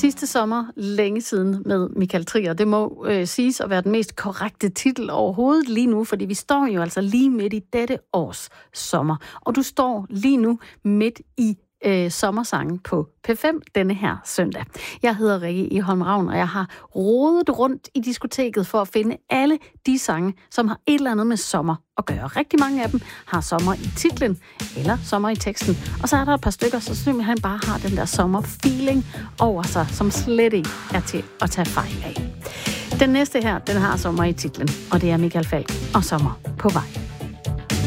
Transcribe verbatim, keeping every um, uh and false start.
Sidste sommer, længe siden med Michael Trier. Det må øh, siges at være den mest korrekte titel overhovedet lige nu, fordi vi står jo altså lige midt i dette års sommer. Og du står lige nu midt i øh, sommersangen på P fem denne her søndag. Jeg hedder Rikke Egholm Ravn, og jeg har rodet rundt i diskoteket for at finde alle de sange, som har et eller andet med sommer at gøre. Rigtig mange af dem har sommer i titlen eller sommer i teksten. Og så er der et par stykker, så simpelthen bare har den der sommerfeeling over sig, som slet ikke er til at tage fejl af. Den næste her, den har sommer i titlen, og det er Michael Falch og Sommer på vej.